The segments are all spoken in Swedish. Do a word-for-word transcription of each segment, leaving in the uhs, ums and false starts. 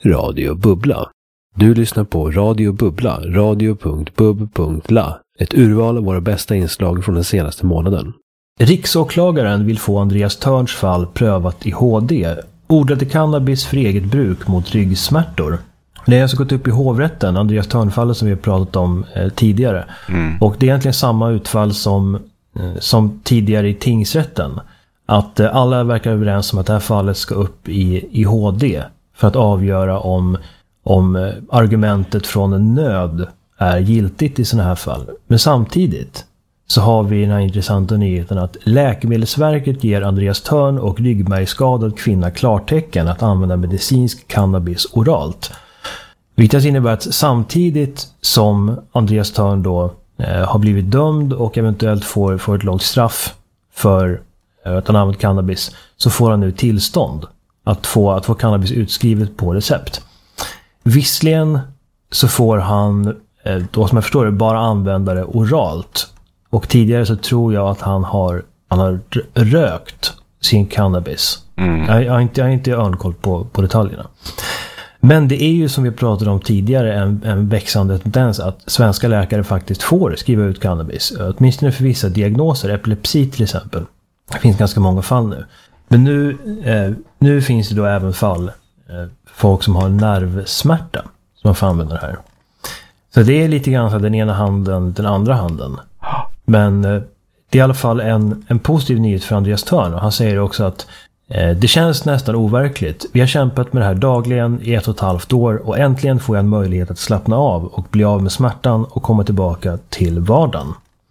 Radio Bubbla. Du lyssnar på Radio Bubbla, radio punkt bub punkt la. Ett urval av våra bästa inslag från den senaste månaden. Riksåklagaren vill få Andreas Törns fall prövat i H D. Odlade cannabis för eget bruk mot ryggsmärtor. Det har alltså gått upp i hovrätten, Andreas Törn-fallet som vi har pratat om eh, tidigare. Mm. Och det är egentligen samma utfall som, eh, som tidigare i tingsrätten. Att eh, alla verkar överens om att det här fallet ska upp i, i H D för att avgöra om, om eh, argumentet från en nöd är giltigt i sådana här fall. Men samtidigt så har vi den här intressanta nyheten att Läkemedelsverket ger Andreas Törn och ryggmärgsskadad kvinna klartecken att använda medicinsk cannabis oralt. Vilket innebär att samtidigt som Andreas Törn då eh, har blivit dömd och eventuellt får, får ett långt straff för eh, att han använt cannabis, så får han nu tillstånd att få, att få cannabis utskrivet på recept. Visserligen så får han, eh, då som jag förstår det, bara använda det oralt. Och tidigare så tror jag att han har, han har rökt sin cannabis. Mm. Jag, jag har inte, jag har inte örnkoll på, på detaljerna. Men det är ju som vi pratade om tidigare en, en växande tendens att svenska läkare faktiskt får skriva ut cannabis. Åtminstone för vissa diagnoser, epilepsi till exempel. Det finns ganska många fall nu. Men nu, eh, nu finns det då även fall eh, folk som har nervsmärta som man får använda det här. Så det är lite grann så den ena handen, den andra handen. Men eh, det är i alla fall en, en positiv nyhet för Andreas Törn. Och han säger också att eh, det känns nästan overkligt. Vi har kämpat med det här dagligen i ett och ett halvt år och äntligen får jag en möjlighet att slappna av och bli av med smärtan och komma tillbaka till vardagen.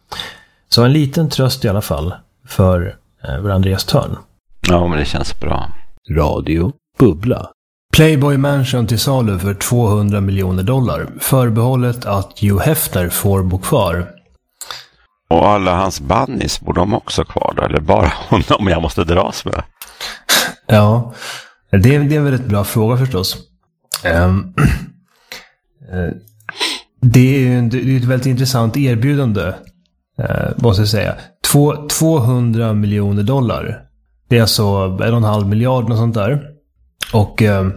Så en liten tröst i alla fall för, eh, för Andreas Törn. Ja, men det känns bra. Radio Bubbla. Playboy Mansion till salu för tvåhundra miljoner dollar. Förbehållet att Hugh Hefner får bo kvar. Och alla hans bunnies, borde de också kvar då? Eller bara honom jag måste dras med? Ja, det är, det är en väldigt bra fråga förstås. Um, det, är ju, det är ett väldigt intressant erbjudande, uh, måste jag säga. Två, tvåhundra miljoner dollar. Det är alltså en och en halv miljard och sånt där. Och um,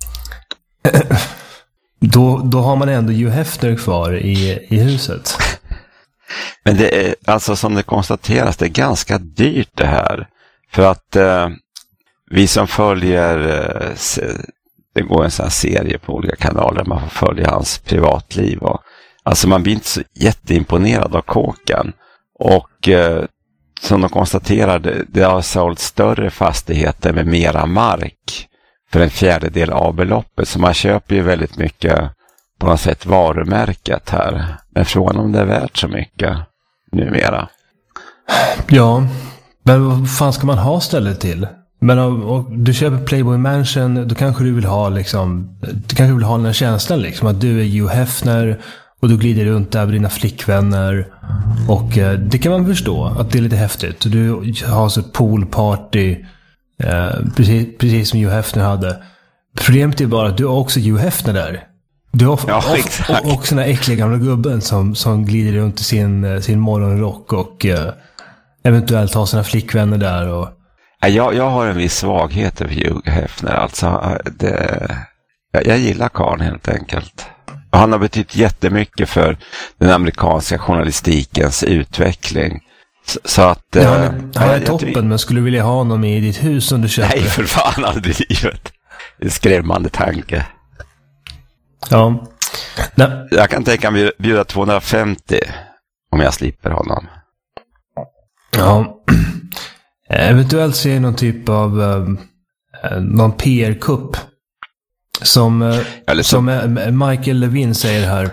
då, då har man ändå Hugh Hefner kvar i, i huset. Men det är, alltså som det konstateras, det är ganska dyrt det här. För att eh, vi som följer, eh, se, det går en sån här serie på olika kanaler, man får följa hans privatliv. Och, alltså man blir inte så jätteimponerad av kåken. Och eh, som de konstaterar, det, det har sålt större fastigheter med mera mark för en fjärdedel av beloppet. Så man köper ju väldigt mycket på något sätt varumärket här. Men frågan om det är värt så mycket numera. Ja, men vad fan ska man ha stället till? Men om, om du köper Playboy Mansion, då kanske du vill ha liksom, du kanske vill ha den här känslan liksom, att du är Hugh Hefner och du glider runt där med dina flickvänner. Och eh, det kan man förstå, att det är lite häftigt. Du har så poolparty, eh, precis, precis som Hugh Hefner hade. Problemet är bara att du har också Hugh Hefner där. Du har ja, också, också den här äckliga gamla gubben som, som glider runt i sin, sin morgonrock och eh, eventuellt har sina flickvänner där. Och... Jag, jag har en viss svaghet för Hugh Hefner. Alltså, det, jag, jag gillar karln helt enkelt. Och han har betytt jättemycket för den amerikanska journalistikens utveckling. Så, så att... Ja, han är, han är toppen, tror... men skulle du vilja ha honom i ditt hus om du köper? Nej, för fan, aldrig i livet. Det är en skrämmande tanke. Ja. Nej. Jag kan tänka mig bjuda tvåhundrafemtio om jag slipper honom. Ja. Eventuellt ser jag någon typ av eh, någon P R-kupp som, eh, så... som eh, Michael Levin säger här.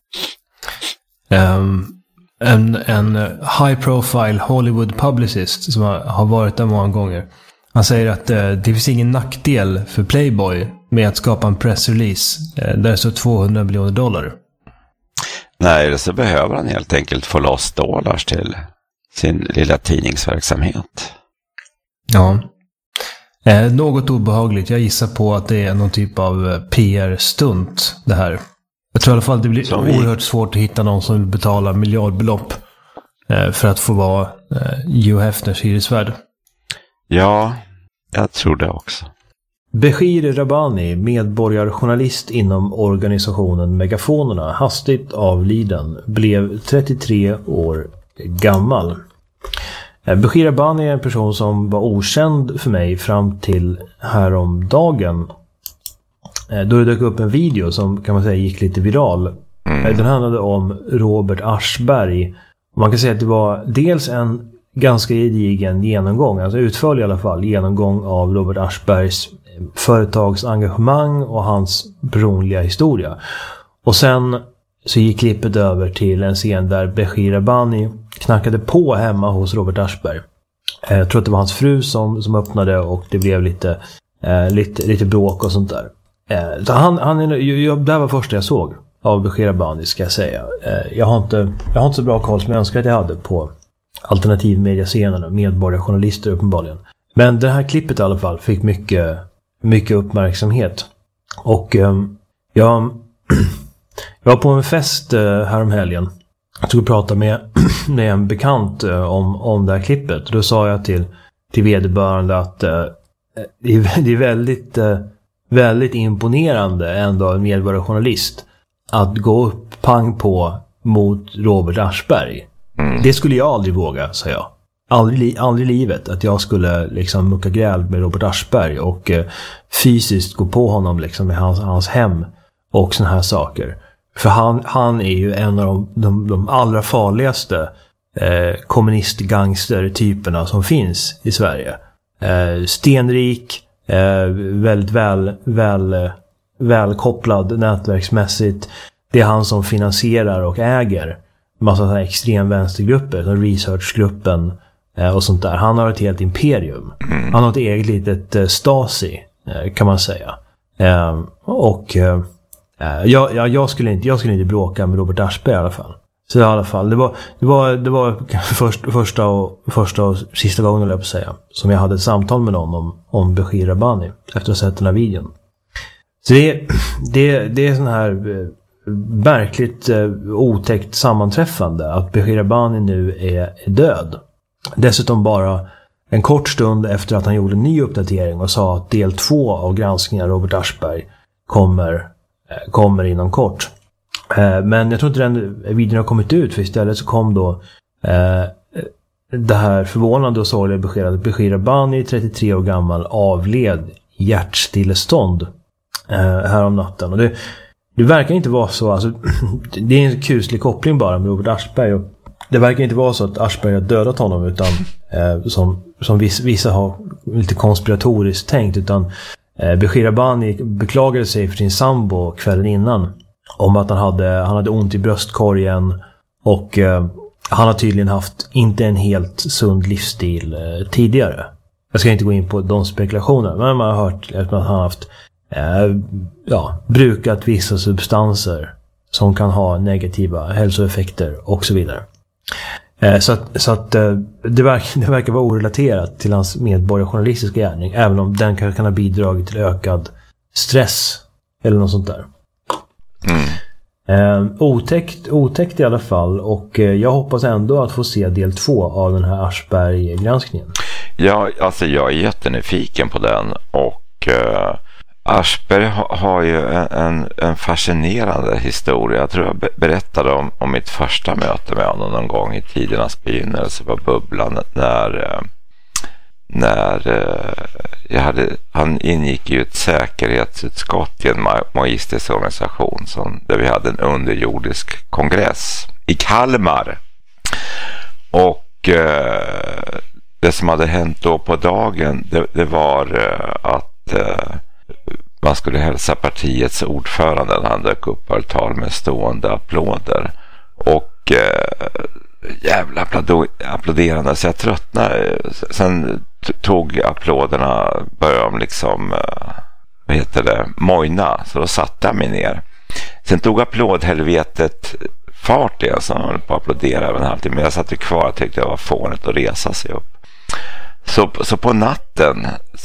Um, en, en high profile Hollywood publicist som har, har varit där många gånger. Han säger att eh, det finns ingen nackdel för Playboy med att skapa en pressrelease eh, där det står tvåhundra miljoner dollar. Nej, så behöver han helt enkelt få loss dollars till sin lilla tidningsverksamhet. Ja. Eh, något obehagligt. Jag gissar på att det är någon typ av P R-stunt det här. Jag tror i alla fall det blir som oerhört vi... svårt att hitta någon som vill betala miljardbelopp eh, för att få vara eh, Hugh Hefners hyresvärd. Ja, jag tror det också. Beshir Rabbani, medborgarjournalist inom organisationen Megafonerna, hastigt avliden, blev trettiotre år gammal. Beshir Rabbani är en person som var okänd för mig fram till häromdagen. Då det dök upp en video som kan man säga gick lite viral. Mm. Den handlade om Robert Aschberg. Man kan säga att det var dels en ganska gedigen genomgång, alltså utförlig i alla fall, genomgång av Robert Aschbergs företagsengagemang och hans personliga historia. Och sen så gick klippet över till en scen där Beshir Rabbani knackade på hemma hos Robert Aschberg. Jag tror att det var hans fru som, som öppnade och det blev lite, eh, lite, lite bråk och sånt där. Eh, så han, han, jag, det här var första jag såg av Beshir Rabbani, ska jag säga. Eh, jag, har inte, jag har inte så bra koll som jag önskar att jag hade på alternativmediascenerna, medborgarjournalister uppenbarligen. Men det här klippet i alla fall fick mycket, mycket uppmärksamhet. Och eh, jag, jag var på en fest eh, häromhelgen. Jag tog och pratade med, med en bekant eh, om, om det här klippet. Då sa jag till, till vederbörande att eh, det, är, det är väldigt, eh, väldigt imponerande ändå av en medborgarjournalist att gå upp pang på mot Robert Aschberg. Mm. Det skulle jag aldrig våga, sa jag. Aldrig, aldrig i livet att jag skulle liksom mucka gräl med Robert Aschberg och eh, fysiskt gå på honom liksom i hans, hans hem och såna här saker. För han, han är ju en av de, de, de allra farligaste eh, kommunistgangster-typerna som finns i Sverige. Eh, stenrik, eh, väldigt väl, väl, välkopplad nätverksmässigt. Det är han som finansierar och äger massa extremvänstergrupper, som Researchgruppen eh, och sånt där. Han har ett helt imperium. Han har ett eget litet eh, Stasi, eh, kan man säga. Eh, och eh, jag, jag, jag, skulle inte, jag skulle inte bråka med Robert Aschberg i alla fall. Så i alla fall, det var, det var, det var först, första, och, första och sista gången, jag på att säga, som jag hade ett samtal med någon om, om Beshir Rabbani efter att ha sett den här videon. Så det, det, det är sån här verkligt eh, otäckt sammanträffande att Beshir Rabbani nu är, är död. Dessutom bara en kort stund efter att han gjorde en ny uppdatering och sa att del två av granskningen av Robert Aschberg kommer, eh, kommer inom kort. Eh, men jag tror inte den videon har kommit ut, för istället så kom då eh, det här förvånande och sorgliga beskedet att Beshir Rabbani, trettiotre år gammal, avled i hjärtstillestånd eh, här om natten. Och det Det verkar inte vara så, alltså, det är en kuslig koppling bara med Robert Aschberg. Och det verkar inte vara så att Aschberg har dödat honom, utan eh, som, som vissa, vissa har lite konspiratoriskt tänkt, utan eh, Beshir Rabbani beklagade sig för sin sambo kvällen innan om att han hade, han hade ont i bröstkorgen och eh, han har tydligen haft inte en helt sund livsstil eh, tidigare. Jag ska inte gå in på de spekulationer, men man har hört att han har haft Eh, ja, brukat vissa substanser som kan ha negativa hälsoeffekter och så vidare. Eh, så att, så att eh, det, verkar, det verkar vara orelaterat till hans medborgarjournalistiska gärning, även om den kanske kan ha bidragit till ökad stress eller något sånt där. Mm. Eh, otäckt, otäckt i alla fall, och eh, jag hoppas ändå att få se del två av den här Aschberg-granskningen. Ja, alltså jag är jättenyfiken på den, och eh... Aschberg ha, har ju en, en fascinerande historia. Jag tror jag berättade om, om mitt första möte med honom någon gång i tidernas begynnelse på Bubblan, när, när jag hade, han ingick i ett säkerhetsutskott i en maoistisk organisation som, där vi hade en underjordisk kongress i Kalmar. Och eh, det som hade hänt då på dagen, det, det var eh, att eh, man skulle hälsa partiets ordförande när han dök upp på tal med stående applåder. Och eh, jävla applåderande, så jag tröttnade. Sen tog applåderna, började de liksom, eh, vad heter det, mojna. Så då satte jag mig ner. Sen tog applådhelvetet fart igen, så han höll på att applådera över en halvtimme. Men jag satt ju kvar och tyckte det var fånigt att resa sig upp. Så, så på natten